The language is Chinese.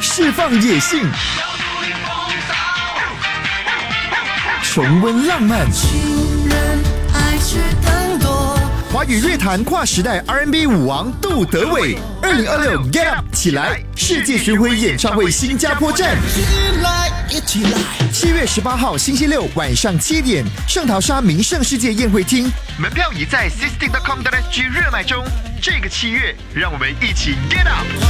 释放野性，重温浪漫。 情人爱却更多。 华语乐坛跨时代 R&B 舞王杜德伟，2026 Get Up 起来世界巡回演唱会新加坡站，7月18号星期六晚上7点，圣淘沙名胜世界宴会厅，门票已在 systing.com.sg 热卖中。这个7月，让我们一起 Get Up。